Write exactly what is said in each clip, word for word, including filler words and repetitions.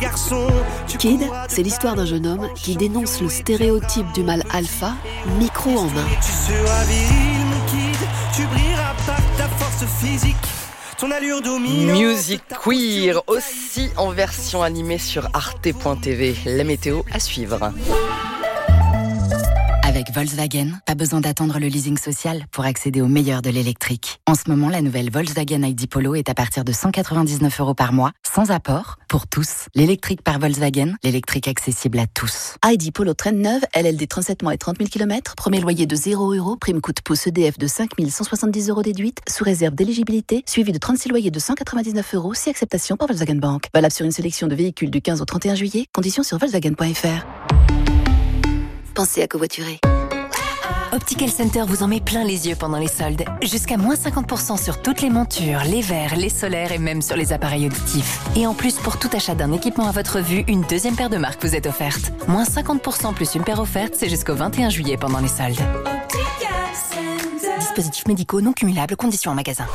garçon. Kid, c'est l'histoire d'un jeune homme qui dénonce le stéréotype du mâle alpha, micro en main. Tu seras viril, mon kid. Tu brilleras par ta force physique. Ton allure dominante. Music Queer, aussi en version animée sur arte point t v. La météo à suivre. Avec Volkswagen, pas besoin d'attendre le leasing social pour accéder au meilleur de l'électrique. En ce moment, la nouvelle Volkswagen I D Polo est à partir de cent quatre-vingt-dix-neuf euros par mois, sans apport, pour tous. L'électrique par Volkswagen, l'électrique accessible à tous. I D Polo traîne neuve, L L D trente-sept mois et trente mille kilomètres, premier loyer de zéro euros, prime coût pouce E D F de cinq mille cent soixante-dix euros déduite, sous réserve d'éligibilité, suivi de trente-six loyers de cent quatre-vingt-dix-neuf euros, si acceptation par Volkswagen Bank. Valable sur une sélection de véhicules du quinze au trente et un juillet, conditions sur volkswagen point f r. Pensez à covoiturer. Optical Center vous en met plein les yeux pendant les soldes. Jusqu'à moins cinquante pour cent sur toutes les montures, les verres, les solaires et même sur les appareils auditifs. Et en plus, pour tout achat d'un équipement à votre vue, une deuxième paire de marques vous est offerte. Moins cinquante pour cent plus une paire offerte, c'est jusqu'au vingt et un juillet pendant les soldes. Dispositifs médicaux non cumulables, conditions en magasin.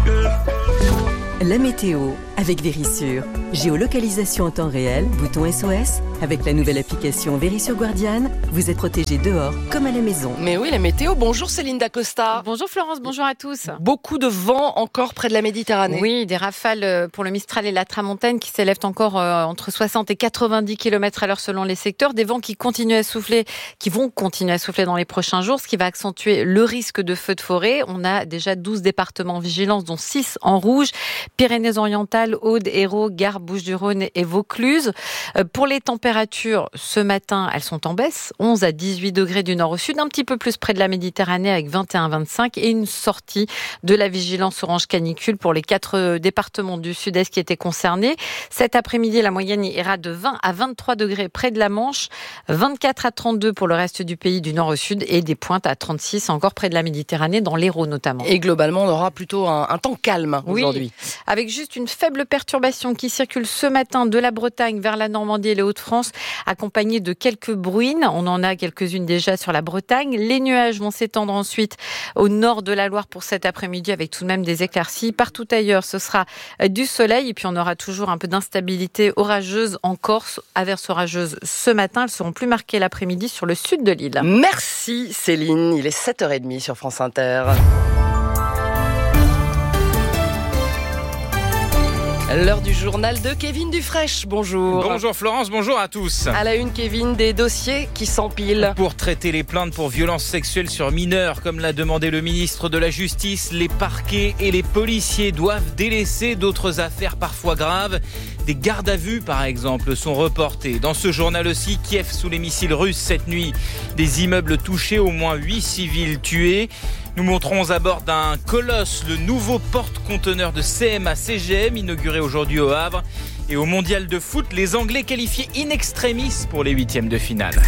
La météo avec Verisure. Géolocalisation en temps réel, bouton S O S. Avec la nouvelle application Verisure Guardian, vous êtes protégé dehors comme à la maison. Mais oui, la météo. Bonjour Céline Dacosta. Bonjour Florence, bonjour à tous. Beaucoup de vent encore près de la Méditerranée. Oui, des rafales pour le Mistral et la Tramontane qui s'élèvent encore entre soixante et quatre-vingt-dix kilomètres à l'heure selon les secteurs. Des vents qui continuent à souffler, qui vont continuer à souffler dans les prochains jours, ce qui va accentuer le risque de feux de forêt. On a déjà douze départements en vigilance, dont six en rouge. Pyrénées-Orientales, Aude, Hérault, Gard, Bouches-du-Rhône et Vaucluse. Pour les températures, ce matin, elles sont en baisse. onze à dix-huit degrés du nord au sud, un petit peu plus près de la Méditerranée avec vingt et un à vingt-cinq et une sortie de la vigilance orange canicule pour les quatre départements du sud-est qui étaient concernés. Cet après-midi, la moyenne ira de vingt à vingt-trois degrés près de la Manche, vingt-quatre à trente-deux pour le reste du pays du nord au sud et des pointes à trente-six encore près de la Méditerranée, dans l'Hérault notamment. Et globalement, on aura plutôt un, un temps calme oui, aujourd'hui. Avec juste une faible perturbation qui circule ce matin de la Bretagne vers la Normandie et les Hauts-de-France, accompagnée de quelques bruines. On en a quelques-unes déjà sur la Bretagne. Les nuages vont s'étendre ensuite au nord de la Loire pour cet après-midi avec tout de même des éclaircies. Partout ailleurs, ce sera du soleil et puis on aura toujours un peu d'instabilité orageuse en Corse. Averses orageuses ce matin, elles seront plus marquées l'après-midi sur le sud de l'île. Merci Céline, il est sept heures trente sur France Inter. L'heure du journal de Kevin Dufraîche. Bonjour. Bonjour Florence, bonjour à tous. À la une, Kevin, des dossiers qui s'empilent. Pour traiter les plaintes pour violences sexuelles sur mineurs, comme l'a demandé le ministre de la Justice, les parquets et les policiers doivent délaisser d'autres affaires parfois graves. Des gardes à vue, par exemple, sont reportés. Dans ce journal aussi, Kiev sous les missiles russes cette nuit. Des immeubles touchés, au moins huit civils tués. Nous montrons à bord d'un Colosse, le nouveau porte-conteneur de C M A C G M, inauguré aujourd'hui au Havre. Et au mondial de foot, les Anglais qualifiés in extremis pour les huitièmes de finale.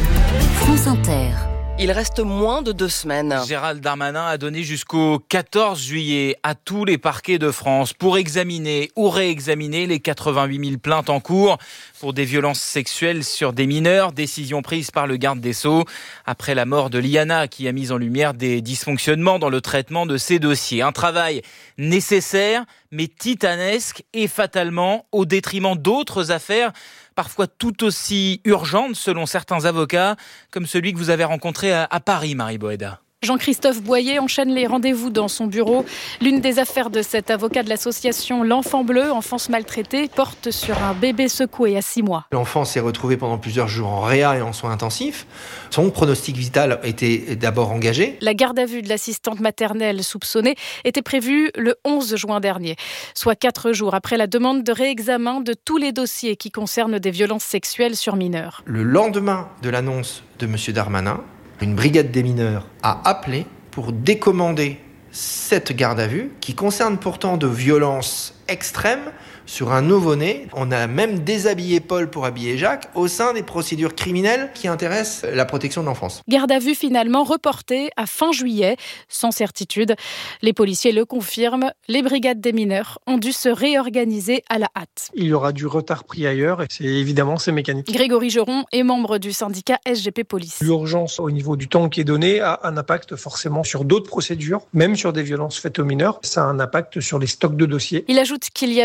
France Inter. Il reste moins de deux semaines. Gérald Darmanin a donné jusqu'au quatorze juillet à tous les parquets de France pour examiner ou réexaminer les quatre-vingt-huit mille plaintes en cours pour des violences sexuelles sur des mineurs. Décision prise par le garde des Sceaux après la mort de Liana qui a mis en lumière des dysfonctionnements dans le traitement de ces dossiers. Un travail nécessaire mais titanesque et fatalement au détriment d'autres affaires parfois tout aussi urgentes selon certains avocats, comme celui que vous avez rencontré à, à Paris, Marie Boéda. Jean-Christophe Boyer enchaîne les rendez-vous dans son bureau. L'une des affaires de cet avocat de l'association L'Enfant Bleu, enfance maltraitée, porte sur un bébé secoué à six mois. L'enfant s'est retrouvé pendant plusieurs jours en réa et en soins intensifs. Son pronostic vital était d'abord engagé. La garde à vue de l'assistante maternelle soupçonnée était prévue le onze juin dernier, soit quatre jours après la demande de réexamen de tous les dossiers qui concernent des violences sexuelles sur mineurs. Le lendemain de l'annonce de M. Darmanin, une brigade des mineurs a appelé pour décommander cette garde à vue qui concerne pourtant de violences extrêmes sur un nouveau-né. On a même déshabillé Paul pour habiller Jacques au sein des procédures criminelles qui intéressent la protection de l'enfance. Garde à vue finalement reportée à fin juillet, sans certitude. Les policiers le confirment, les brigades des mineurs ont dû se réorganiser à la hâte. Il y aura du retard pris ailleurs et c'est évidemment c'est mécanique. Grégory Geron est membre du syndicat S G P Police. L'urgence au niveau du temps qui est donné a un impact forcément sur d'autres procédures, même sur des violences faites aux mineurs. Ça a un impact sur les stocks de dossiers. Il ajoute qu'il y a même besoin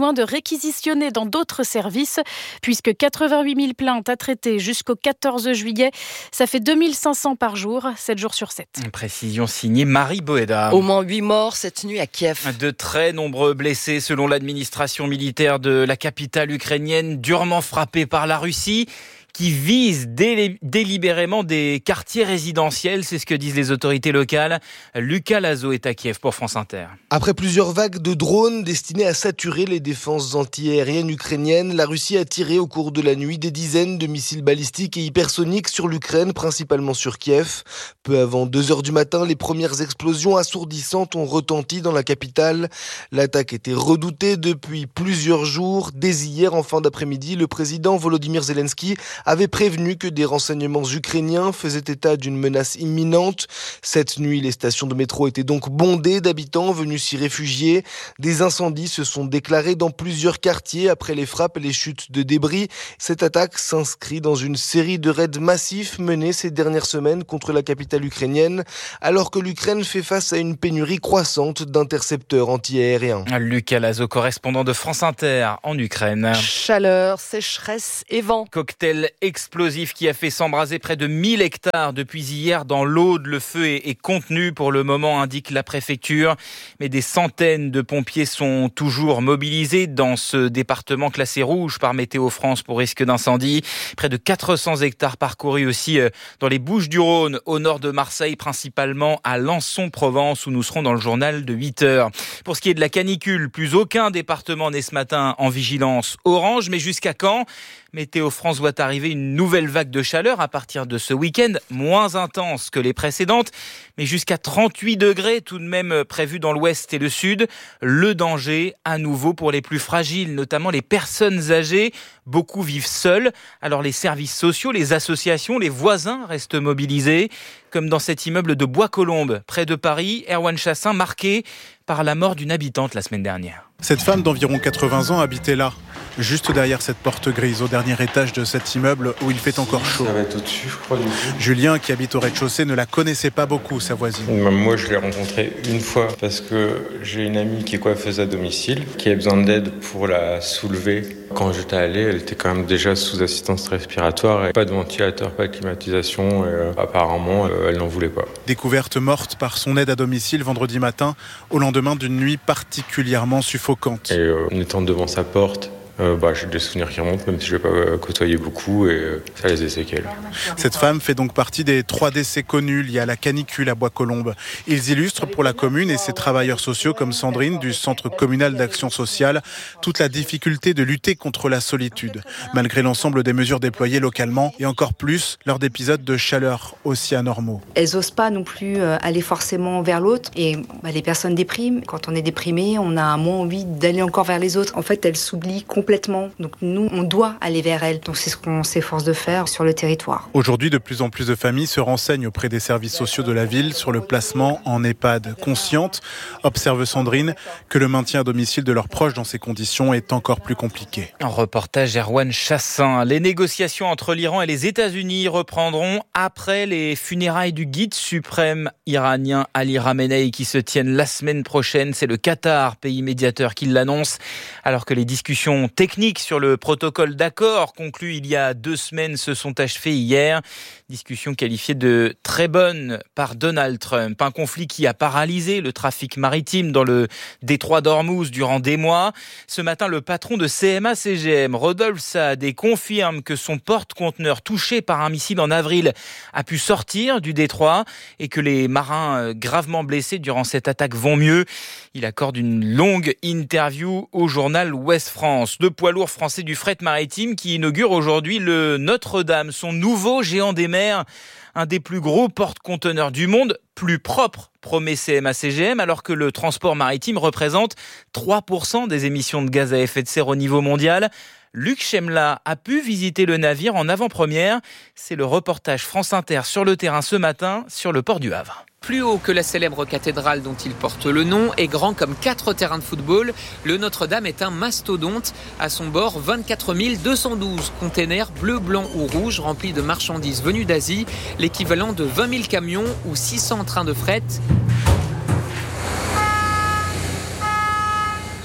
besoin de réquisitionner dans d'autres services, puisque quatre-vingt-huit mille plaintes à traiter jusqu'au quatorze juillet. Ça fait deux mille cinq cents par jour, sept jours sur sept. Une précision signée Marie Boéda. Au moins huit morts cette nuit à Kiev. De très nombreux blessés selon l'administration militaire de la capitale ukrainienne, durement frappée par la Russie, qui vise délé- délibérément des quartiers résidentiels. C'est ce que disent les autorités locales. Lucas Lazo est à Kiev pour France Inter. Après plusieurs vagues de drones destinés à saturer les défenses antiaériennes ukrainiennes, la Russie a tiré au cours de la nuit des dizaines de missiles balistiques et hypersoniques sur l'Ukraine, principalement sur Kiev. Peu avant deux heures du matin, les premières explosions assourdissantes ont retenti dans la capitale. L'attaque était redoutée depuis plusieurs jours. Dès hier, en fin d'après-midi, le président Volodymyr Zelensky avait prévenu que des renseignements ukrainiens faisaient état d'une menace imminente. Cette nuit, les stations de métro étaient donc bondées d'habitants venus s'y réfugier. Des incendies se sont déclarés dans plusieurs quartiers après les frappes et les chutes de débris. Cette attaque s'inscrit dans une série de raids massifs menés ces dernières semaines contre la capitale ukrainienne, alors que l'Ukraine fait face à une pénurie croissante d'intercepteurs antiaériens. Lucas Lazo, correspondant de France Inter en Ukraine. Chaleur, sécheresse et vent. Cocktail explosif qui a fait s'embraser près de mille hectares depuis hier dans l'Aude. Le feu est, est contenu pour le moment, indique la préfecture. Mais des centaines de pompiers sont toujours mobilisés dans ce département classé rouge par Météo France pour risque d'incendie. Près de quatre cents hectares parcourus aussi dans les Bouches-du-Rhône, au nord de Marseille, principalement à Lançon-Provence, où nous serons dans le journal de huit heures. Pour ce qui est de la canicule, plus aucun département n'est ce matin en vigilance orange. Mais jusqu'à quand ? Météo France voit arriver une nouvelle vague de chaleur à partir de ce week-end, moins intense que les précédentes, mais jusqu'à trente-huit degrés tout de même prévus dans l'ouest et le sud. Le danger à nouveau pour les plus fragiles, notamment les personnes âgées. Beaucoup vivent seuls, alors les services sociaux, les associations, les voisins restent mobilisés, comme dans cet immeuble de Bois-Colombes, près de Paris. Erwan Chassin, marqué par la mort d'une habitante la semaine dernière. Cette femme d'environ quatre-vingts ans habitait là, juste derrière cette porte grise, au dernier étage de cet immeuble où il fait encore chaud. Ça va être au-dessus, je crois, du coup. Julien, qui habite au rez-de-chaussée, ne la connaissait pas beaucoup, sa voisine. Moi, je l'ai rencontrée une fois parce que j'ai une amie qui est coiffeuse à domicile, qui a besoin d'aide pour la soulever. Quand j'étais allé, elle était quand même déjà sous assistance respiratoire. Et pas de ventilateur, pas de climatisation. Et, euh, apparemment, euh, elle n'en voulait pas. Découverte morte par son aide à domicile vendredi matin, au lendemain d'une nuit particulièrement suffocante. Et euh, en étant devant sa porte, Euh, bah, j'ai des souvenirs qui remontent, même si je ne l'ai pas euh, côtoyé beaucoup, et euh, ça laisse des séquelles. Cette femme fait donc partie des trois décès connus liés à la canicule à Bois-Colombes. Ils illustrent pour la commune et ses travailleurs sociaux comme Sandrine du Centre communal d'action sociale toute la difficulté de lutter contre la solitude, malgré l'ensemble des mesures déployées localement et encore plus lors d'épisodes de chaleur aussi anormaux. Elles n'osent pas non plus aller forcément vers l'autre et bah, les personnes dépriment. Quand on est déprimé, on a moins envie d'aller encore vers les autres. En fait, elles s'oublient complètement. Donc nous, on doit aller vers elles. Donc c'est ce qu'on s'efforce de faire sur le territoire. Aujourd'hui, de plus en plus de familles se renseignent auprès des services sociaux de la ville sur le placement en EHPAD. Consciente, observe Sandrine, que le maintien à domicile de leurs proches dans ces conditions est encore plus compliqué. En reportage, Erwan Chassin. Les négociations entre l'Iran et les États-Unis reprendront après les funérailles du guide suprême iranien Ali Khamenei qui se tiennent la semaine prochaine. C'est le Qatar, pays médiateur, qui l'annonce, alors que les discussions techniques sur le protocole d'accord conclu il y a deux semaines se sont achevées hier. Discussion qualifiée de très bonne par Donald Trump. Un conflit qui a paralysé le trafic maritime dans le détroit d'Ormuz durant des mois. Ce matin, le patron de C M A C G M, Rodolphe Saadé, confirme que son porte-conteneur touché par un missile en avril a pu sortir du détroit et que les marins gravement blessés durant cette attaque vont mieux. Il accorde une longue interview au journal Ouest France. Le poids lourd français du fret maritime qui inaugure aujourd'hui le Notre-Dame, son nouveau géant des mers, un des plus gros porte-conteneurs du monde, plus propre, promet C M A C G M, alors que le transport maritime représente trois pour cent des émissions de gaz à effet de serre au niveau mondial. Luc Chemla a pu visiter le navire en avant-première. C'est le reportage France Inter sur le terrain ce matin sur le port du Havre. Plus haut que la célèbre cathédrale dont il porte le nom et grand comme quatre terrains de football, le Notre-Dame est un mastodonte. À son bord, vingt-quatre mille deux cent douze containers bleus, blancs ou rouges remplis de marchandises venues d'Asie, l'équivalent de vingt mille camions ou six cents trains de fret.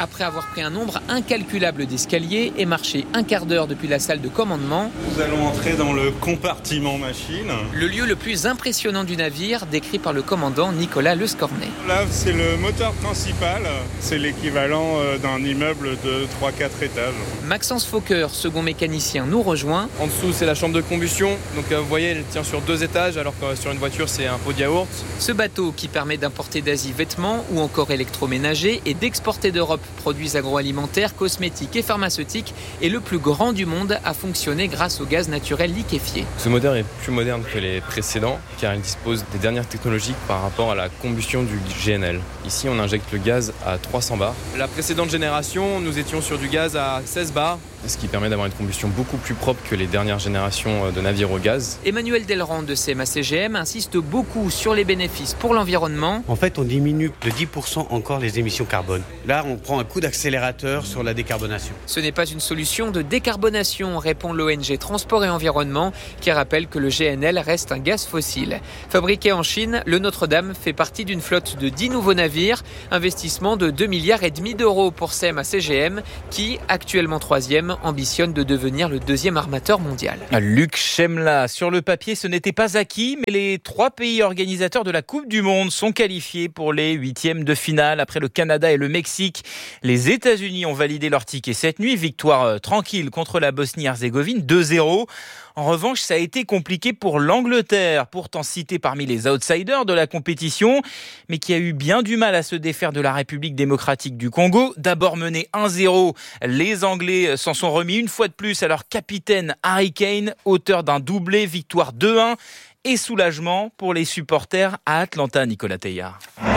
après avoir pris un nombre incalculable d'escaliers et marché un quart d'heure depuis la salle de commandement. Nous allons entrer dans le compartiment machine. Le lieu le plus impressionnant du navire, décrit par le commandant Nicolas Lescornet. Là, c'est le moteur principal. C'est l'équivalent d'un immeuble de trois à quatre étages. Maxence Fauqueur, second mécanicien, nous rejoint. En dessous, c'est la chambre de combustion. Donc vous voyez, elle tient sur deux étages, alors que sur une voiture, c'est un pot de yaourt. Ce bateau qui permet d'importer d'Asie vêtements ou encore électroménagers et d'exporter d'Europe produits agroalimentaires, cosmétiques et pharmaceutiques est le plus grand du monde à fonctionner grâce au gaz naturel liquéfié. Ce moteur est plus moderne que les précédents car il dispose des dernières technologies par rapport à la combustion du G N L. Ici, on injecte le gaz à trois cents bars. La précédente génération, nous étions sur du gaz à seize bars. Ce qui permet d'avoir une combustion beaucoup plus propre que les dernières générations de navires au gaz. Emmanuel Delrand de C M A C G M insiste beaucoup sur les bénéfices pour l'environnement. En fait, on diminue de dix pour cent encore les émissions carbone. Là, on prend un coup d'accélérateur sur la décarbonation. Ce n'est pas une solution de décarbonation, répond l'O N G Transport et Environnement, qui rappelle que le G N L reste un gaz fossile. Fabriqué en Chine, le Notre-Dame fait partie d'une flotte de dix nouveaux navires, investissement de deux virgule cinq milliards d'euros pour C M A C G M, qui, actuellement troisième, ambitionne de devenir le deuxième armateur mondial. Luc Chemla, sur le papier, ce n'était pas acquis, mais les trois pays organisateurs de la Coupe du Monde sont qualifiés pour les huitièmes de finale. Après le Canada et le Mexique, les États-Unis ont validé leur ticket cette nuit. Victoire euh, tranquille contre la Bosnie-Herzégovine, deux zéro. En revanche, ça a été compliqué pour l'Angleterre, pourtant citée parmi les outsiders de la compétition, mais qui a eu bien du mal à se défaire de la République démocratique du Congo. D'abord mené un zéro, les Anglais s'en sont remis une fois de plus à leur capitaine Harry Kane, auteur d'un doublé, victoire deux un et soulagement pour les supporters à Atlanta, Nicolas Teilhard.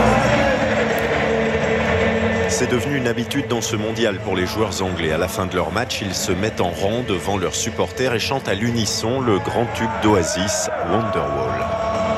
C'est devenu une habitude dans ce mondial pour les joueurs anglais. À la fin de leur match, ils se mettent en rang devant leurs supporters et chantent à l'unisson le grand tube d'Oasis, Wonderwall.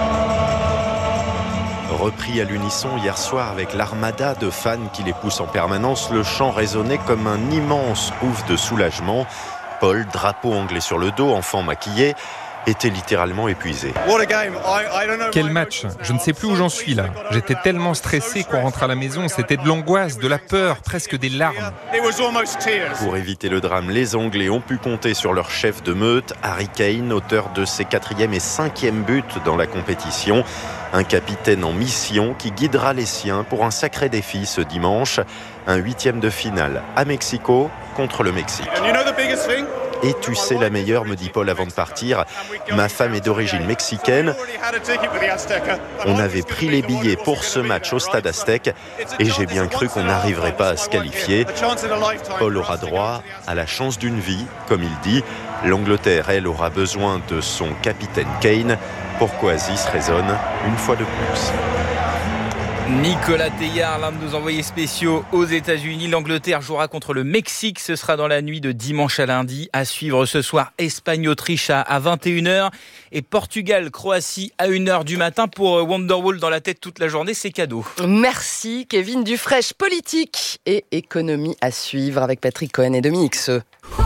Repris à l'unisson hier soir avec l'armada de fans qui les poussent en permanence, le chant résonnait comme un immense ouf de soulagement. Paul, drapeau anglais sur le dos, enfant maquillé, était littéralement épuisé. Quel match! Je ne sais plus où j'en suis là. J'étais tellement stressé qu'on rentre à la maison. C'était de l'angoisse, de la peur, presque des larmes. Pour éviter le drame, les Anglais ont pu compter sur leur chef de meute, Harry Kane, auteur de ses quatrième et cinquième buts dans la compétition. Un capitaine en mission qui guidera les siens pour un sacré défi ce dimanche. Un huitième de finale à Mexico contre le Mexique. Et tu sais la meilleure, me dit Paul avant de partir. Ma femme est d'origine mexicaine. On avait pris les billets pour ce match au Stade Aztec et j'ai bien cru qu'on n'arriverait pas à se qualifier. Paul aura droit à la chance d'une vie, comme il dit. L'Angleterre, elle, aura besoin de son capitaine Kane. Pour qu'Oasis résonne une fois de plus. Nicolas Teilhard, l'un de nos envoyés spéciaux aux États-Unis. L'Angleterre jouera contre le Mexique. Ce sera dans la nuit de dimanche à lundi. À suivre ce soir, Espagne-Autriche à vingt et une heures et Portugal-Croatie à une heure du matin. Pour Wonderwall dans la tête toute la journée, c'est cadeau. Merci Kevin Dufraîche. Politique et économie à suivre avec Patrick Cohen et Dominique Seux.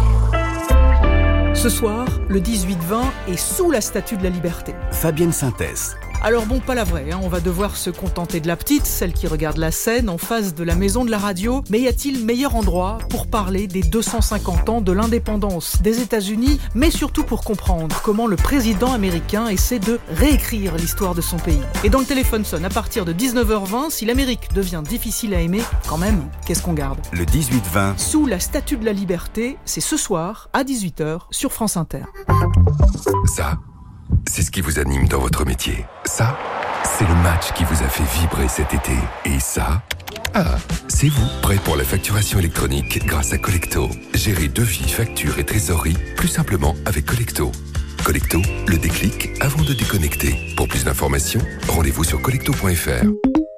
Ce soir, le dix-huit vingt est sous la Statue de la Liberté. Fabienne Synthèse. Alors bon, pas la vraie, hein. On va devoir se contenter de la petite, celle qui regarde la scène en face de la maison de la radio. Mais y a-t-il meilleur endroit pour parler des deux cent cinquante ans de l'indépendance des États-Unis, mais surtout pour comprendre comment le président américain essaie de réécrire l'histoire de son pays. Et dans le téléphone sonne à partir de dix-neuf heures vingt, si l'Amérique devient difficile à aimer, quand même, qu'est-ce qu'on garde ? Le dix-huit vingt. Sous la Statue de la Liberté, c'est ce soir à dix-huit heures sur France Inter. Ça, c'est ce qui vous anime dans votre métier. Ça, c'est le match qui vous a fait vibrer cet été. Et ça, ah, c'est vous, prêt pour la facturation électronique grâce à Collecto. Gérez devis, factures et trésorerie plus simplement avec Collecto. Collecto, le déclic avant de déconnecter. Pour plus d'informations, rendez-vous sur collecto point f r.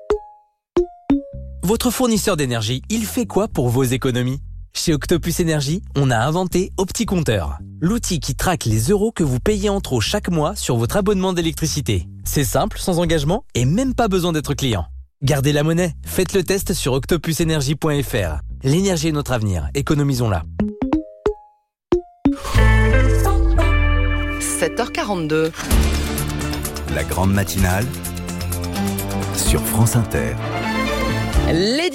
Votre fournisseur d'énergie, il fait quoi pour vos économies ? Chez Octopus Énergie, on a inventé OptiCompteur, l'outil qui traque les euros que vous payez en trop chaque mois sur votre abonnement d'électricité. C'est simple, sans engagement et même pas besoin d'être client. Gardez la monnaie, faites le test sur octopus énergie point f r. L'énergie est notre avenir, économisons-la. sept heures quarante-deux. La grande matinale sur France Inter. L'édito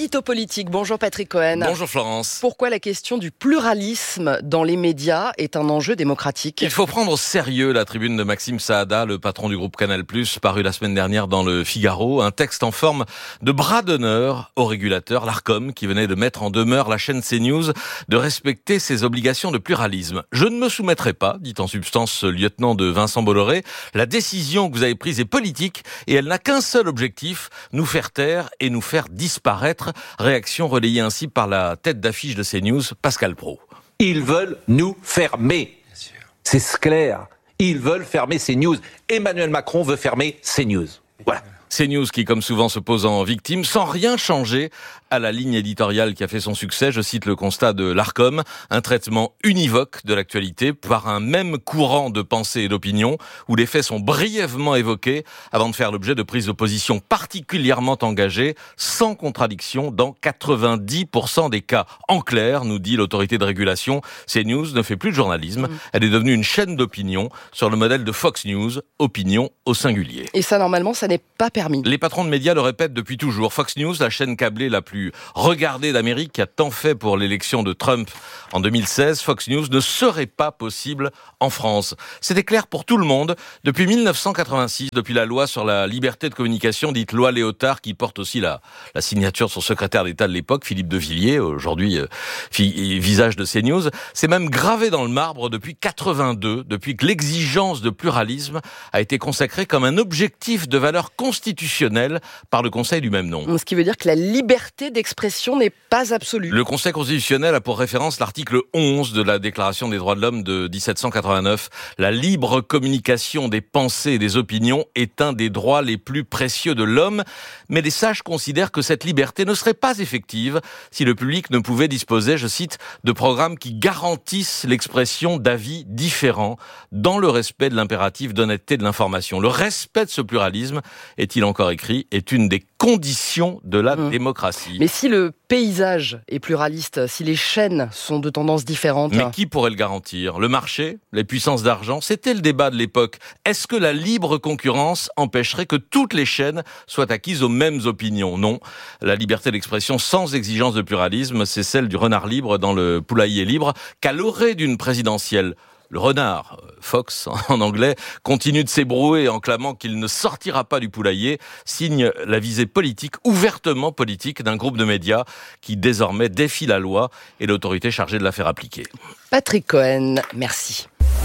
l'édito politique. Bonjour Patrick Cohen. Bonjour Florence. Pourquoi la question du pluralisme dans les médias est un enjeu démocratique ? Il faut prendre au sérieux la tribune de Maxime Saada, le patron du groupe Canal+, paru la semaine dernière dans le Figaro. Un texte en forme de bras d'honneur au régulateur, l'Arcom, qui venait de mettre en demeure la chaîne CNews de respecter ses obligations de pluralisme. Je ne me soumettrai pas, dit en substance ce lieutenant de Vincent Bolloré. La décision que vous avez prise est politique et elle n'a qu'un seul objectif, nous faire taire et nous faire disparaître. Réaction relayée ainsi par la tête d'affiche de CNews, Pascal Praud. Ils veulent nous fermer. C'est clair. Ils veulent fermer CNews. Emmanuel Macron veut fermer CNews. Voilà. CNews qui, comme souvent, se pose en victime, sans rien changer à la ligne éditoriale qui a fait son succès. Je cite le constat de l'Arcom, un traitement univoque de l'actualité par un même courant de pensée et d'opinion, où les faits sont brièvement évoqués avant de faire l'objet de prises de position particulièrement engagées, sans contradiction dans quatre-vingt-dix pour cent des cas. En clair, nous dit l'autorité de régulation, CNews ne fait plus de journalisme, mmh. elle est devenue une chaîne d'opinion sur le modèle de Fox News, opinion au singulier. Et ça, normalement, ça n'est pas permis. Les patrons de médias le répètent depuis toujours. Fox News, la chaîne câblée la plus regardée d'Amérique, qui a tant fait pour l'élection de Trump en deux mille seize, Fox News ne serait pas possible en France. C'était clair pour tout le monde depuis mille neuf cent quatre-vingt-six, depuis la loi sur la liberté de communication, dite loi Léotard, qui porte aussi la, la signature de son secrétaire d'État de l'époque, Philippe de Villiers, aujourd'hui euh, visage de CNews. C'est même gravé dans le marbre depuis quatre-vingt-deux, depuis que l'exigence de pluralisme a été consacrée comme un objectif de valeur constitutionnelle par le Conseil du même nom. Ce qui veut dire que la liberté d'expression n'est pas absolue. Le Conseil constitutionnel a pour référence l'article onze de la Déclaration des droits de l'homme de dix-sept cent quatre-vingt-neuf. La libre communication des pensées et des opinions est un des droits les plus précieux de l'homme. Mais les sages considèrent que cette liberté ne serait pas effective si le public ne pouvait disposer, je cite, de programmes qui garantissent l'expression d'avis différents dans le respect de l'impératif d'honnêteté de l'information. Le respect de ce pluralisme, est-il encore écrit, est une des conditions de la mmh. démocratie. Mais si le paysage est pluraliste, si les chaînes sont de tendances différentes... Mais qui pourrait le garantir ? Le marché ? Les puissances d'argent ? C'était le débat de l'époque. Est-ce que la libre concurrence empêcherait que toutes les chaînes soient acquises aux mêmes opinions ? Non. La liberté d'expression sans exigence de pluralisme, c'est celle du renard libre dans le poulailler libre, qu'à l'orée d'une présidentielle. Le renard, Fox en anglais, continue de s'ébrouer en clamant qu'il ne sortira pas du poulailler, signe la visée politique, ouvertement politique, d'un groupe de médias qui désormais défie la loi et l'autorité chargée de la faire appliquer. Patrick Cohen, merci.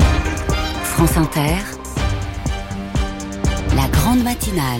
France Inter, la grande matinale.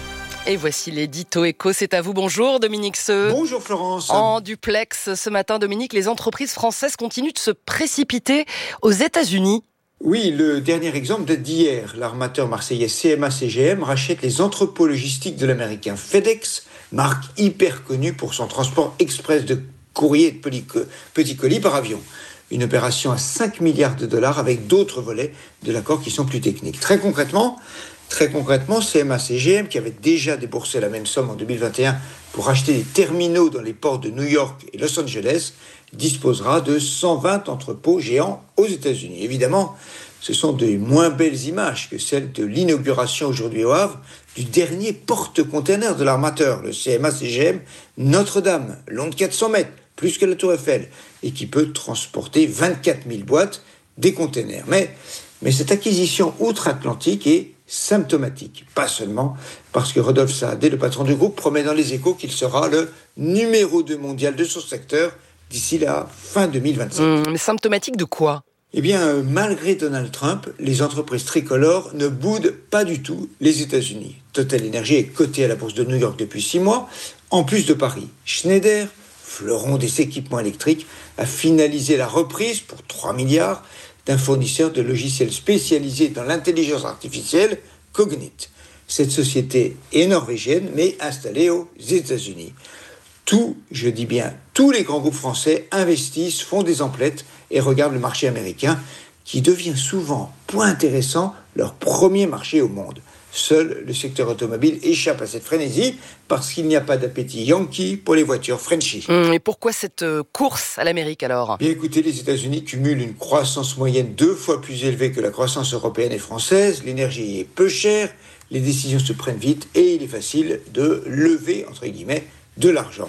Et voici l'édito éco, c'est à vous. Bonjour Dominique Seux. Bonjour Florence. En duplex ce matin, Dominique, les entreprises françaises continuent de se précipiter aux États-Unis. Oui, le dernier exemple date d'hier. L'armateur marseillais C M A C G M rachète les entrepôts logistiques de l'américain FedEx, marque hyper connue pour son transport express de courrier et de petits colis par avion. Une opération à cinq milliards de dollars avec d'autres volets de l'accord qui sont plus techniques. Très concrètement, Très concrètement, C M A C G M, qui avait déjà déboursé la même somme en deux mille vingt et un pour acheter des terminaux dans les ports de New York et Los Angeles, disposera de cent vingt entrepôts géants aux États-Unis. Évidemment, ce sont de moins belles images que celles de l'inauguration aujourd'hui au Havre du dernier porte-container de l'armateur, le C M A C G M Notre-Dame, long de quatre cents mètres, plus que la Tour Eiffel, et qui peut transporter vingt-quatre mille boîtes, des containers. Mais, mais cette acquisition outre-Atlantique est symptomatique. Pas seulement parce que Rodolphe Saadé, le patron du groupe, promet dans les Échos qu'il sera le numéro deux mondial de son secteur d'ici la fin deux mille vingt-cinq. Mmh, mais symptomatique de quoi ? Eh bien, euh, malgré Donald Trump, les entreprises tricolores ne boudent pas du tout les États-Unis. Total Energy est coté à la bourse de New York depuis six mois, en plus de Paris. Schneider, fleuron des équipements électriques, a finalisé la reprise pour trois milliards d'un fournisseur de logiciels spécialisé dans l'intelligence artificielle, Cognite. Cette société est norvégienne, mais installée aux États-Unis. Tous, je dis bien, tous les grands groupes français investissent, font des emplettes et regardent le marché américain, qui devient souvent, point intéressant, leur premier marché au monde. Seul le secteur automobile échappe à cette frénésie parce qu'il n'y a pas d'appétit yankee pour les voitures Frenchy. Mmh, et pourquoi cette course à l'Amérique alors ? Bien écoutez, les États-Unis cumulent une croissance moyenne deux fois plus élevée que la croissance européenne et française. L'énergie est peu chère, les décisions se prennent vite et il est facile de lever, entre guillemets, de l'argent.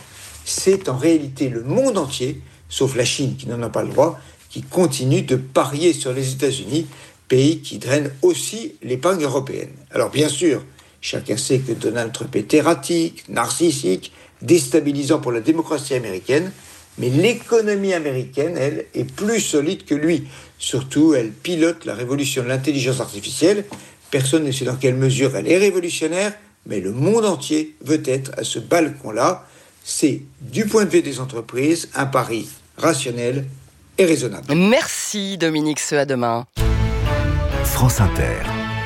c'est en réalité le monde entier, sauf la Chine qui n'en a pas le droit, qui continue de parier sur les États-Unis, pays qui draine aussi l'épargne européenne. Alors bien sûr, chacun sait que Donald Trump est erratique, narcissique, déstabilisant pour la démocratie américaine, mais l'économie américaine, elle, est plus solide que lui. Surtout, elle pilote la révolution de l'intelligence artificielle. Personne ne sait dans quelle mesure elle est révolutionnaire, mais le monde entier veut être à ce balcon-là. C'est, du point de vue des entreprises, un pari rationnel et raisonnable. Merci Dominique Seux, à demain. France Inter.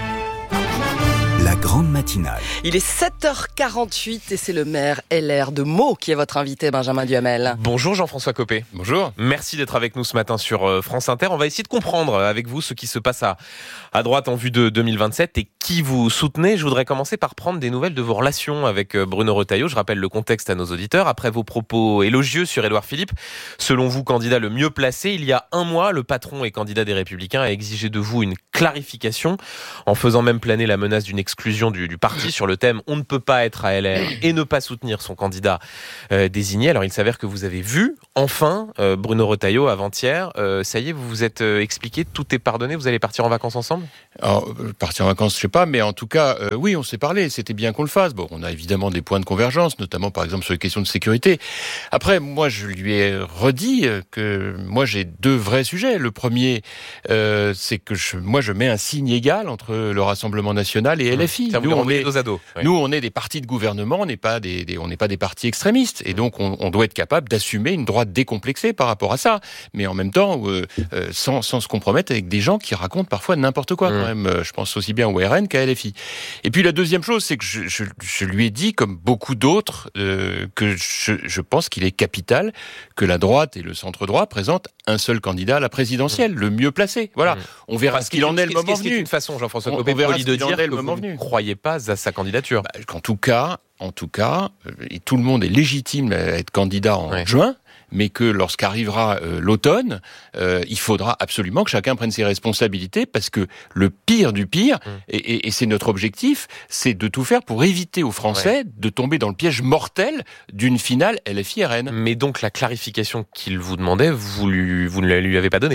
La grande matinale. Il est sept heures quarante-huit et c'est le maire L R de Meaux qui est votre invité, Benjamin Duhamel. Bonjour Jean-François Copé. Bonjour. Merci d'être avec nous ce matin sur France Inter. On va essayer de comprendre avec vous ce qui se passe à, à droite en vue de deux mille vingt-sept et qui vous soutenez. Je voudrais commencer par prendre des nouvelles de vos relations avec Bruno Retailleau. Je rappelle le contexte à nos auditeurs. Après vos propos élogieux sur Édouard Philippe, selon vous, candidat le mieux placé, il y a un mois, le patron et candidat des Républicains a exigé de vous une clarification en faisant même planer la menace d'une exclusion du, du parti sur le thème « On ne peut pas être à L R et ne pas soutenir son candidat euh, désigné ». Alors il s'avère que vous avez vu, enfin, euh, Bruno Retailleau avant-hier. Euh, ça y est, vous vous êtes euh, expliqué, tout est pardonné, vous allez partir en vacances ensemble ? Alors, euh, partir en vacances, je sais pas, mais en tout cas, euh, oui, on s'est parlé, c'était bien qu'on le fasse. Bon, on a évidemment des points de convergence, notamment par exemple sur les questions de sécurité. Après, moi, je lui ai redit que moi, j'ai deux vrais sujets. Le premier, euh, c'est que je, moi, je mets un signe égal entre le Rassemblement National et L F I. Mmh. Nous, on est, dos à dos. Oui. Nous, on est des partis de gouvernement, on n'est pas des, des on n'est pas des partis extrémistes, et donc on, on doit être capable d'assumer une droite décomplexée par rapport à ça, mais en même temps, euh, euh, sans, sans se compromettre avec des gens qui racontent parfois n'importe quoi. Mmh. Quand même, je pense aussi bien au R N qu'à L F I. Et puis la deuxième chose, c'est que je, je, je lui ai dit, comme beaucoup d'autres, euh, que je, je pense qu'il est capital que la droite et le centre-droit présentent un seul candidat à la présidentielle, mmh. le mieux placé. Voilà, mmh. on verra Parce ce qu'il en est le moment venu. C'est une façon, Jean-François Copé, poli de dire que vous ne croyez pas à sa candidature. Bah, en tout cas, en tout cas, euh, tout le monde est légitime à être candidat en ouais. juin, mais que lorsqu'arrivera euh, l'automne, euh, il faudra absolument que chacun prenne ses responsabilités, parce que le pire du pire, mmh. et, et, et c'est notre objectif, c'est de tout faire pour éviter aux Français ouais. de tomber dans le piège mortel d'une finale L F I R N. Mais donc la clarification qu'il vous demandait, vous, lui, vous ne la lui avez pas donnée ?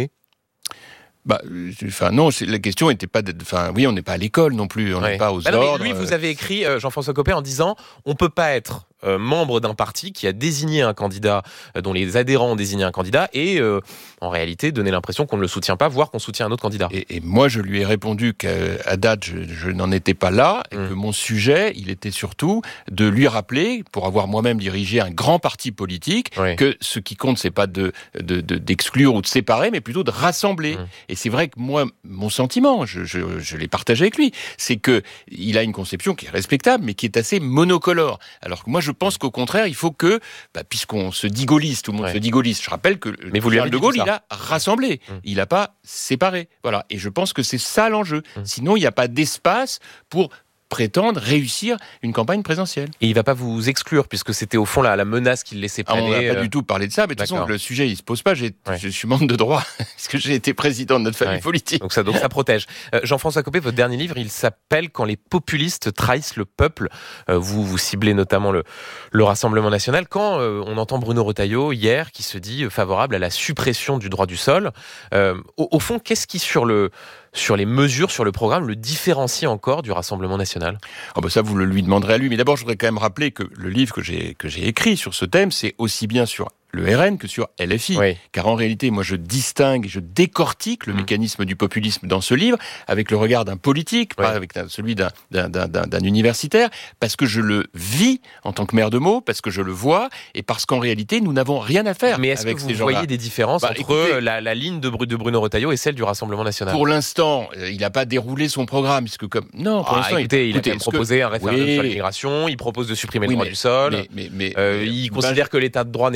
Bah, enfin non, la question était pas, enfin oui, on n'est pas à l'école non plus, on n'est ouais. pas aux bah ordres. Non, mais lui, vous avez écrit euh, Jean-François Copé en disant, on peut pas être euh, membre d'un parti qui a désigné un candidat, euh, dont les adhérents ont désigné un candidat, et euh, en réalité donner l'impression qu'on ne le soutient pas, voire qu'on soutient un autre candidat. Et, et moi, je lui ai répondu qu'à date, je, je n'en étais pas là, et mmh. que mon sujet, il était surtout de lui rappeler, pour avoir moi-même dirigé un grand parti politique, oui. que ce qui compte, c'est pas de, de, de d'exclure ou de séparer, mais plutôt de rassembler. Mmh. Et c'est vrai que moi, mon sentiment, je, je, je l'ai partagé avec lui, c'est que il a une conception qui est respectable, mais qui est assez monocolore. Alors que moi, je pense qu'au contraire, il faut que, bah, puisqu'on se dit gaulliste, tout le monde ouais. se dit gaulliste, je rappelle que mais vous Charles de Gaulle, il a rassemblé, mmh. il n'a pas séparé. Voilà. Et je pense que c'est ça l'enjeu. Mmh. Sinon, il n'y a pas d'espace pour prétendre réussir une campagne présidentielle. Et il ne va pas vous exclure, puisque c'était au fond la, la menace qu'il laissait planer. Ah, on n'a euh... pas du tout parlé de ça, mais de toute façon, le sujet, il ne se pose pas. J'ai, ouais. Je suis membre de droit, parce que j'ai été président de notre famille ouais. politique. Donc ça, donc ça protège. Euh, Jean-François Copé, votre dernier livre, il s'appelle « Quand les populistes trahissent le peuple ». Euh, vous, vous ciblez notamment le, le Rassemblement national. Quand euh, on entend Bruno Retailleau, hier, qui se dit favorable à la suppression du droit du sol, euh, au, au fond, qu'est-ce qui, sur le... sur les mesures, sur le programme, le différencie encore du Rassemblement national ? Oh bah ça, vous le lui demanderez à lui. Mais d'abord, je voudrais quand même rappeler que le livre que j'ai, que j'ai écrit sur ce thème, c'est aussi bien sur le R N que sur L F I. Oui. Car en réalité, moi, je distingue et je décortique le mmh. mécanisme du populisme dans ce livre avec le regard d'un politique, oui. pas avec celui d'un, d'un, d'un, d'un universitaire, parce que je le vis en tant que maire de Meaux, parce que je le vois, et parce qu'en réalité, nous n'avons rien à faire Mais est-ce avec que ces vous gens-là. voyez des différences bah, entre écoutez, la, la ligne de, de Bruno Retailleau et celle du Rassemblement national ? Pour l'instant, il n'a pas déroulé son programme, puisque comme... Non, pour ah, l'instant, écoutez, il, il a quand même proposé que... un référendum oui. sur l'immigration, il propose de supprimer oui, le droit mais, du sol, mais, mais, mais, euh, mais, il ben, considère que l'état de droit n'est pas intangible.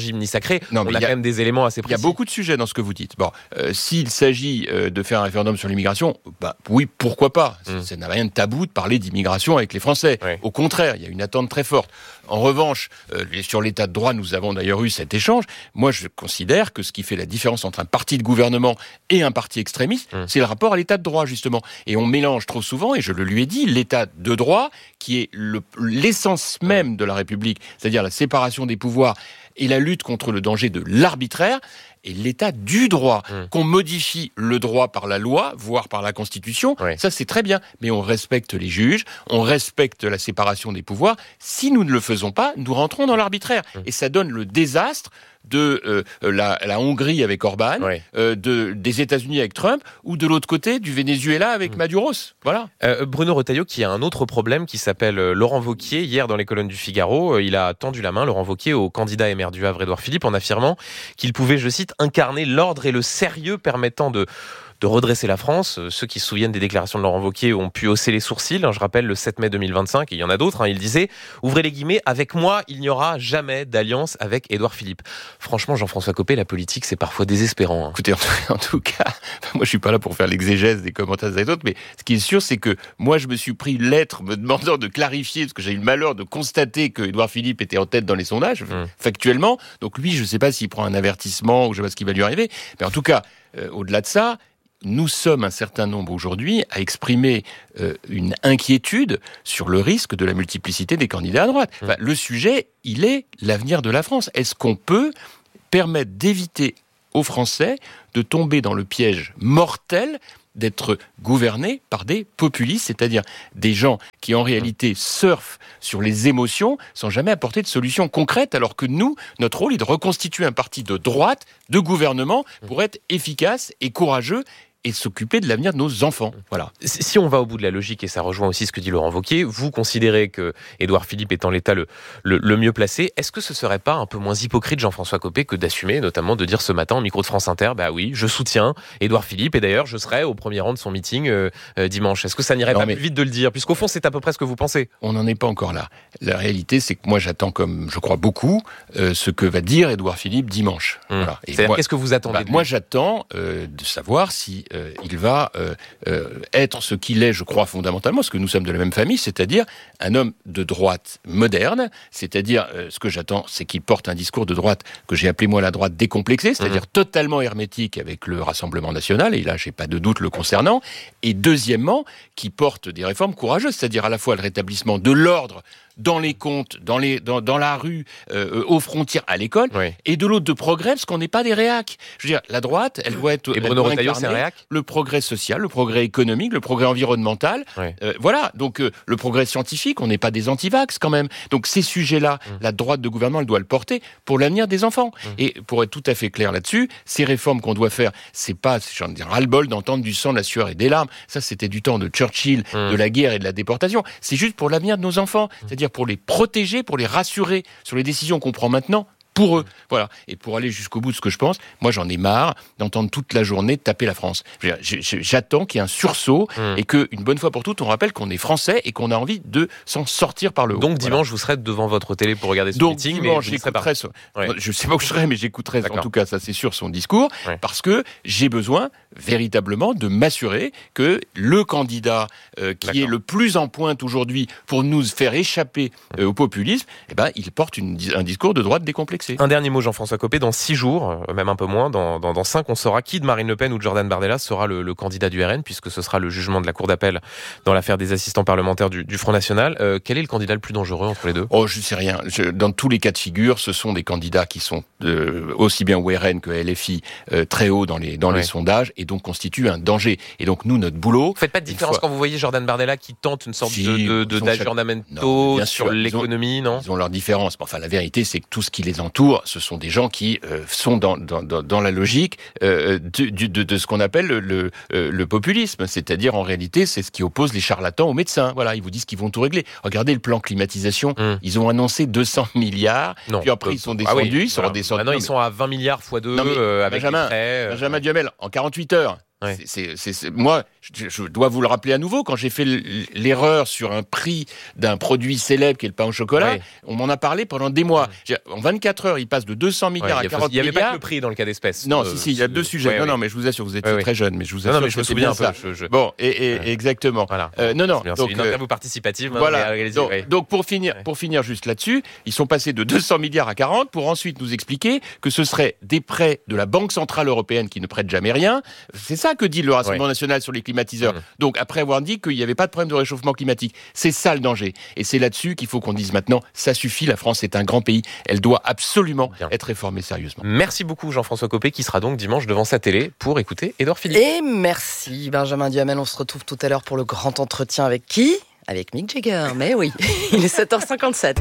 gym ni sacré. Non, on mais a y a- quand même des éléments assez Il y précis. a beaucoup de sujets dans ce que vous dites. Bon, euh, s'il s'agit euh, de faire un référendum sur l'immigration, bah oui, pourquoi pas. Mm. Ça n'a rien de tabou de parler d'immigration avec les Français. Ouais. Au contraire, il y a une attente très forte. En revanche, euh, sur l'état de droit, nous avons d'ailleurs eu cet échange. Moi, je considère que ce qui fait la différence entre un parti de gouvernement et un parti extrémiste, Mm. c'est le rapport à l'état de droit, justement. Et on mélange trop souvent, et je le lui ai dit, l'état de droit, qui est le- l'essence même de la République, c'est-à-dire la séparation des pouvoirs et la lutte contre le danger de l'arbitraire, et l'état du droit. Mmh. Qu'on modifie le droit par la loi, voire par la Constitution, Ouais. ça c'est très bien. Mais on respecte les juges, on respecte la séparation des pouvoirs. Si nous ne le faisons pas, nous rentrons dans l'arbitraire. Mmh. Et ça donne le désastre de euh, la, la Hongrie avec Orban, Ouais. euh, de, des États-Unis avec Trump, ou de l'autre côté du Venezuela avec Mmh. Maduros. Voilà. Euh, Bruno Retailleau, qui a un autre problème qui s'appelle euh, Laurent Wauquiez. Hier, dans les colonnes du Figaro, euh, il a tendu la main, Laurent Wauquiez, au candidat M R du Havre, Édouard Philippe, en affirmant qu'il pouvait, je cite, incarner l'ordre et le sérieux permettant de de redresser la France. Euh, Ceux qui se souviennent des déclarations de Laurent Wauquiez ont pu hausser les sourcils. Hein, je rappelle, le sept mai deux mille vingt-cinq, et il y en a d'autres, hein, il disait « Ouvrez les guillemets, avec moi, il n'y aura jamais d'alliance avec Édouard Philippe ». Franchement, Jean-François Copé, la politique, c'est parfois désespérant. Hein. Écoutez, en tout, en tout cas, moi je suis pas là pour faire l'exégèse des commentaires des autres, mais ce qui est sûr, c'est que moi je me suis pris une lettre me demandant de clarifier, parce que j'ai eu le malheur de constater que Édouard Philippe était en tête dans les sondages, Mmh. factuellement. Donc lui, je sais pas s'il prend un avertissement ou je sais pas ce qui va lui arriver, mais en tout cas, euh, au-delà de ça, nous sommes un certain nombre aujourd'hui à exprimer euh, une inquiétude sur le risque de la multiplicité des candidats à droite. Enfin, le sujet, il est l'avenir de la France. Est-ce qu'on peut permettre d'éviter aux Français de tomber dans le piège mortel d'être gouvernés par des populistes, c'est-à-dire des gens qui en réalité surfent sur les émotions sans jamais apporter de solution concrète, alors que nous, notre rôle est de reconstituer un parti de droite, de gouvernement, pour être efficace et courageux et s'occuper de l'avenir de nos enfants. Voilà. Si on va au bout de la logique, et ça rejoint aussi ce que dit Laurent Wauquiez, vous considérez que Édouard Philippe est en l'état le, le, le mieux placé. Est-ce que ce serait pas un peu moins hypocrite, Jean-François Copé, que d'assumer, notamment de dire ce matin au micro de France Inter, bah oui, je soutiens Édouard Philippe, et d'ailleurs je serai au premier rang de son meeting euh, euh, dimanche. Est-ce que ça n'irait Non, pas mais- plus vite de le dire, puisqu'au fond c'est à peu près ce que vous pensez? On n'en est pas encore là. La réalité, c'est que moi, j'attends, comme je crois beaucoup, euh, ce que va dire Édouard Philippe dimanche. Mmh. Voilà. Et C'est-à-dire, moi- qu'est-ce que vous attendez bah, de lui? Moi, j'attends euh, de savoir si euh, il va euh, euh, être ce qu'il est, je crois, fondamentalement, parce que nous sommes de la même famille, c'est-à-dire un homme de droite moderne, c'est-à-dire, euh, ce que j'attends, c'est qu'il porte un discours de droite que j'ai appelé, moi, la droite décomplexée, c'est-à-dire Mmh. totalement hermétique avec le Rassemblement national, et là, j'ai pas de doute le concernant, et deuxièmement, qui porte des réformes courageuses, c'est-à-dire à la fois le rétablissement de l'ordre dans les comptes, dans, les, dans, dans la rue, euh, aux frontières, à l'école, Oui. et de l'autre de progrès, parce qu'on n'est pas des réacs. Je veux dire, la droite, elle doit être... Et elle Bruno doit Retailleau, c'est un incarner réac? le progrès social, le progrès économique, le progrès environnemental. Oui. Euh, voilà, donc euh, le progrès scientifique, on n'est pas des antivax quand même. Donc ces sujets-là, Mmh. la droite de gouvernement, elle doit le porter pour l'avenir des enfants. Mmh. Et pour être tout à fait clair là-dessus, ces réformes qu'on doit faire, c'est pas, j'en dis ras-le-bol d'entendre du sang, de la sueur et des larmes. Ça, c'était du temps de Churchill, Mmh. de la guerre et de la déportation. C'est juste pour l'avenir de nos enfants, c'est-à-dire pour les protéger, pour les rassurer sur les décisions qu'on prend maintenant pour eux. Voilà. Et pour aller jusqu'au bout de ce que je pense, moi j'en ai marre d'entendre toute la journée taper la France. Je veux dire, j'ai- j'ai- J'attends qu'il y ait un sursaut Mmh. et qu'une bonne fois pour toutes, on rappelle qu'on est français et qu'on a envie de s'en sortir par le haut. Donc Voilà. dimanche, vous serez devant votre télé pour regarder ce Donc meeting, mais dimanche, vous n'y serez pas. j'écouterai son- Ouais. je sais pas où je serai, mais j'écouterai en D'accord. tout cas, ça c'est sûr, son discours, Ouais. parce que j'ai besoin véritablement de m'assurer que le candidat euh, qui D'accord. est le plus en pointe aujourd'hui pour nous faire échapper euh, au populisme, eh ben, il porte une, un discours de droite décomplexé. Un dernier mot, Jean-François Copé. Dans six jours, euh, même un peu moins, dans, dans, dans cinq, on saura qui de Marine Le Pen ou de Jordan Bardella sera le, le candidat du R N, puisque ce sera le jugement de la Cour d'appel dans l'affaire des assistants parlementaires du, du Front National. Euh, quel est le candidat le plus dangereux entre les deux? Oh, je sais rien. Je- dans tous les cas de figure, ce sont des candidats qui sont euh, aussi bien au R N que à L F I euh, très hauts dans les dans Ouais. les sondages et donc constituent un danger. Et donc nous, notre boulot. Vous faites pas de une différence fois- quand vous voyez Jordan Bardella qui tente une sorte Si, de, de, de ils ont chaque- Non, d'aggiornamento bien sur sûr, ils ont- l'économie, non? Ils ont leurs différences. Enfin, la vérité, c'est que tout ce qui les entoure, ce sont des gens qui euh, sont dans, dans, dans, dans la logique euh, du, du- de, de ce qu'on appelle le, le, euh, le populisme. C'est-à-dire, en réalité, c'est ce qui oppose les charlatans aux médecins. Voilà, ils vous disent qu'ils vont tout régler. Regardez le plan climatisation. Hum. Ils ont annoncé deux cents milliards. Non. Puis après, ils sont Ah oui, descendus. Ils sont voilà. redescendus. Maintenant, Non, ils mais- sont à vingt milliards fois deux Non, mais euh, avec Benjamin, les frais. euh, Benjamin Duhamel, en quarante-huit heures. Ouais. C'est, c'est, c'est, moi, je, je dois vous le rappeler à nouveau, quand j'ai fait l'erreur sur un prix d'un produit célèbre qui est le pain au chocolat, ouais. on m'en a parlé pendant des mois. Ouais. En vingt-quatre heures, il passe de deux cents milliards ouais, à quarante milliards. Il n'y avait pas que le prix dans le cas d'espèce. Non, euh, si, si, il y a deux sujets. Ouais, non, ouais. non, mais je vous assure, vous êtes ouais, très ouais. jeune, mais je vous assure. Non, non, mais je me souviens un peu. Je, je... Bon, et, et ouais. exactement. Voilà. Euh, non, non. C'est, donc, c'est une interview participative. Voilà. Hein, donc, ouais. donc, pour finir, ouais. pour finir juste là-dessus, ils sont passés de deux cents milliards à quarante pour ensuite nous expliquer que ce serait des prêts de la Banque Centrale Européenne qui ne prête jamais rien. C'est ça que dit le Rassemblement ouais. national sur les climatiseurs. Mmh. Donc, après avoir dit qu'il n'y avait pas de problème de réchauffement climatique, c'est ça le danger. Et c'est là-dessus qu'il faut qu'on dise maintenant, ça suffit, la France est un grand pays, elle doit absolument Bien. être réformée sérieusement. Merci beaucoup Jean-François Copé, qui sera donc dimanche devant sa télé pour écouter Édouard Philippe. Et merci Benjamin Duhamel, on se retrouve tout à l'heure pour le grand entretien avec qui ? Avec Mick Jagger, mais oui, il est sept heures cinquante-sept.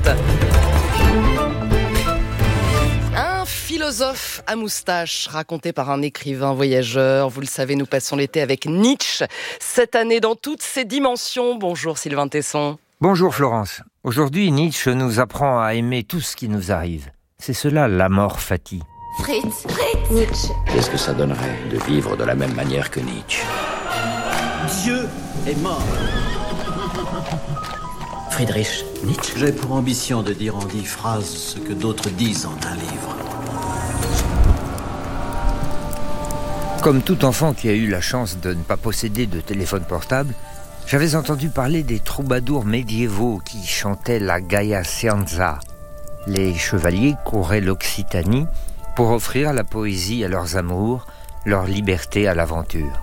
Un philosophe à moustache, raconté par un écrivain voyageur. Vous le savez, nous passons l'été avec Nietzsche, cette année dans toutes ses dimensions. Bonjour Sylvain Tesson. Bonjour Florence. Aujourd'hui, Nietzsche nous apprend à aimer tout ce qui nous arrive. C'est cela l'amor fati. Fritz, Fritz, Nietzsche. Qu'est-ce que ça donnerait de vivre de la même manière que Nietzsche ? Dieu est mort. Friedrich Nietzsche. J'ai pour ambition de dire en dix phrases ce que d'autres disent en un livre. Comme tout enfant qui a eu la chance de ne pas posséder de téléphone portable, j'avais entendu parler des troubadours médiévaux qui chantaient la Gaia Scienza. Les chevaliers couraient l'Occitanie pour offrir la poésie à leurs amours, leur liberté à l'aventure.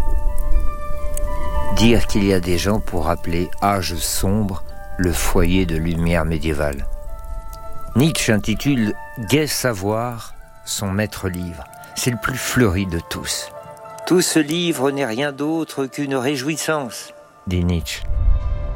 Dire qu'il y a des gens pour appeler âge sombre le foyer de lumière médiévale. Nietzsche intitule « Gai savoir » son maître livre. C'est le plus fleuri de tous. Tout ce livre n'est rien d'autre qu'une réjouissance, dit Nietzsche.